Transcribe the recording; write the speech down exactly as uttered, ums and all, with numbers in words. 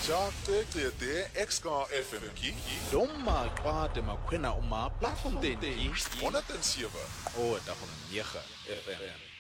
Jacques de X K F M ki Doma kwa te makwena uma platform den die honderd en sewe o da hon nege F M